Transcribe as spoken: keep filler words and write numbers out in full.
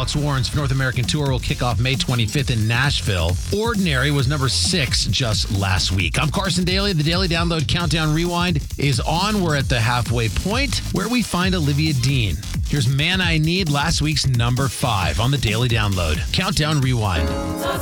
Alex Warren's North American Tour will kick off May twenty-fifth in Nashville. Ordinary was number six just last week. I'm Carson Daly. The Daily Download Countdown Rewind is on. We're at the halfway point where we find Olivia Dean. Here's Man I Need, last week's number five on the Daily Download Countdown Rewind.